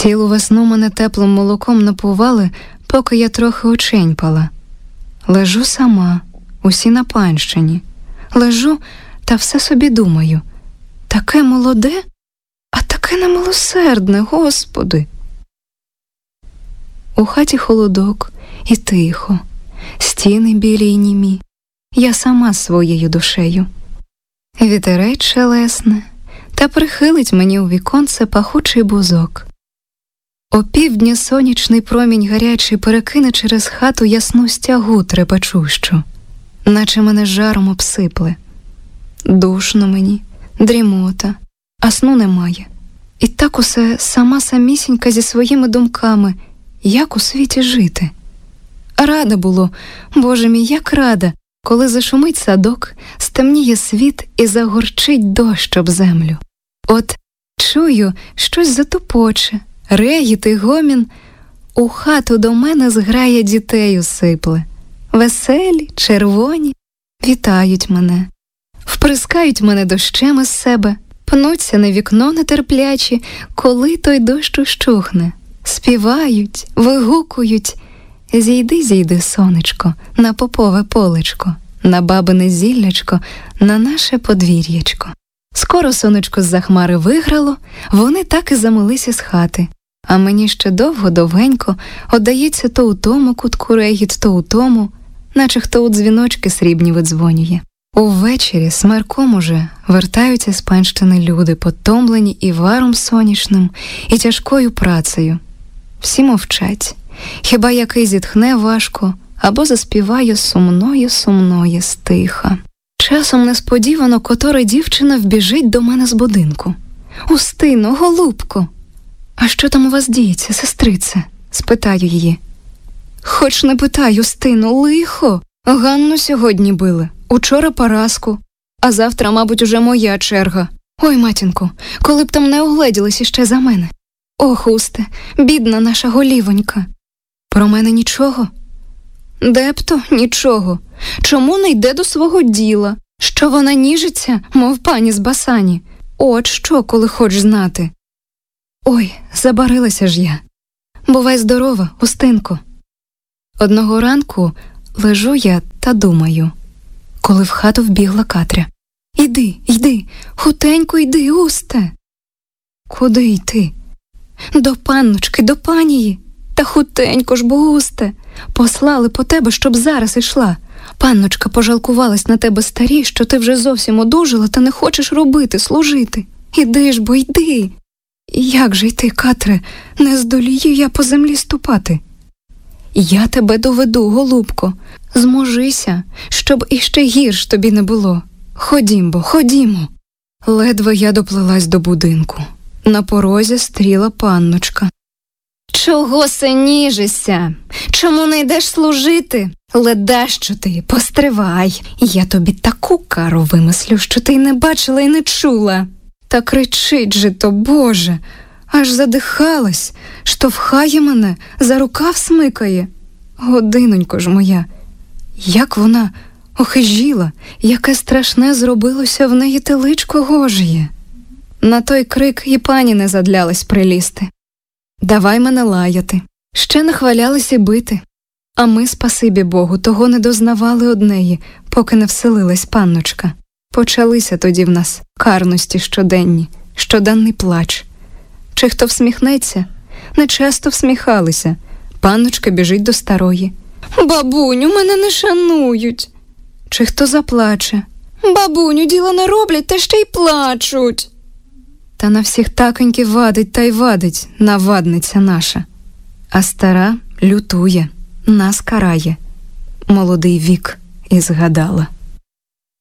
Цілу весну мене теплим молоком напували, поки я трохи оченьпала. Лежу сама, усі на панщині. Лежу та все собі думаю. Таке молоде, а таке немилосердне, Господи. У хаті холодок і тихо, стіни білі й німі. Я сама своєю душею. Вітерець шелесне, та прихилить мені у віконце пахучий бузок. Опівдня сонячний промінь гарячий перекине через хату ясну стягу трепачущу, наче мене жаром обсипле. Душно мені, дрімота, а сну немає. І так усе самісінька зі своїми думками, як у світі жити. Рада було, Боже мій, як рада, коли зашумить садок, стемніє світ і загорчить дощ об землю. От чую, щось затопоче, регіт і гомін, у хату до мене зграя дітей усипле. Веселі, червоні, вітають мене, вприскають мене дощем із себе, пнуться на вікно нетерплячі, коли той дощ ущухне. Співають, вигукують: зійди, зійди, сонечко, на попове полечко, на бабине зіллячко, на наше подвір'ячко. Скоро сонечко з-за хмари виграло, вони так і замилися з хати. А мені ще довго-довгенько оддається то у тому кутку регіт, то у тому, наче хто у дзвіночки срібні видзвонює. Увечері смерком уже вертаються з панщини люди, потомлені і варом сонячним, і тяжкою працею. Всі мовчать, хіба який зітхне важко, або заспіває сумної стиха. Часом несподівано котора дівчина вбіжить до мене з будинку. «Устино, голубко!» «А що там у вас діється, сестрице?» – спитаю її. «Хоч не питай, Устино, лихо! Ганну сьогодні били, учора Параску, а завтра, мабуть, уже моя черга. Ой, матінко, коли б там не огледілись іще за мене! Ох, Усте, бідна наша голівонька!» «Про мене нічого?» «Де б то нічого? Чому не йде до свого діла? Що вона ніжиться, мов пані з Басані? От що, коли хоч знати!» «Ой, забарилася ж я! Бувай здорова, Устинко!» Одного ранку лежу я та думаю, коли в хату вбігла Катря. Йди, хутенько йди, Усте!» «Куди йти?» «До панночки, до панії! Та хутенько ж, бо, Усте! Послали по тебе, щоб зараз ішла. Панночка пожалкувалась на тебе старі, що ти вже зовсім одужала та не хочеш робити, служити. Іди ж, бо йди!» «Як же йти, Катре, не здолію я по землі ступати?» «Я тебе доведу, голубко, зможися, щоб іще гірш тобі не було. Ходім бо, ходімо!» Ледве я доплилась до будинку. На порозі стріла панночка. «Чого се ніжишся? Чому не йдеш служити? Ледащо ти, постривай, я тобі таку кару вимислю, що ти й не бачила й не чула!» Та кричить же то, Боже, аж задихалась, штовхає мене, за рукав смикає. Годинонько ж моя, як вона охижіла, яке страшне зробилося в неї теличко Гожіє. На той крик і пані не задлялась прилізти. Давай мене лаяти, ще нахвалялись і бити. А ми, спасибі Богу, того не дознавали од неї, поки не вселилась панночка. Почалися тоді в нас карності щоденні, щоденний плач. Чи хто всміхнеться? Не часто всміхалися. Панночка біжить до старої. «Бабуню, мене не шанують!» Чи хто заплаче? «Бабуню, діла не роблять, та ще й плачуть!» Та на всіх таконьки вадить та й вадить навадниця наша. А стара лютує, нас карає. Молодий вік і згадала.